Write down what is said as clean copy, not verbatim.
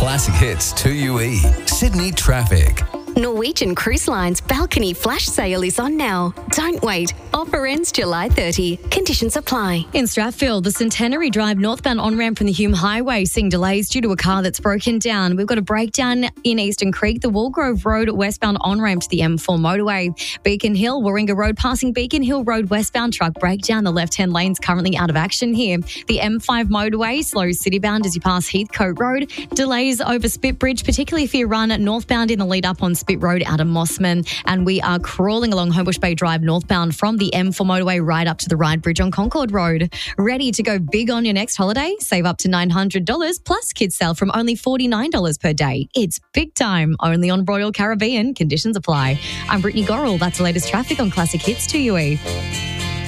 Classic Hits 2UE. Sydney traffic. Norwegian Cruise Line's balcony flash sale is on now. Don't wait. Offer ends July 30. Conditions apply. In Strathfield, the Centenary Drive northbound on-ramp from the Hume Highway seeing delays due to a car that's broken down. We've got a breakdown in Eastern Creek, the Woolgrove Road westbound on-ramp to the M4 motorway. Beacon Hill, Warringah Road passing Beacon Hill Road westbound truck breakdown. The left-hand lane's currently out of action here. The M5 motorway slows citybound as you pass Heathcote Road. Delays over Spit Bridge, particularly if you run northbound in the lead up on Spit Road out of Mossman. And we are crawling along Homebush Bay Drive northbound from the M4 motorway right up to the Ryde Bridge on Concord Road. Ready to go big on your next holiday? Save up to $900 plus kids sale from only $49 per day. It's big time, only on Royal Caribbean. Conditions apply. I'm Brittany Gorrell. That's the latest traffic on Classic Hits 2UE.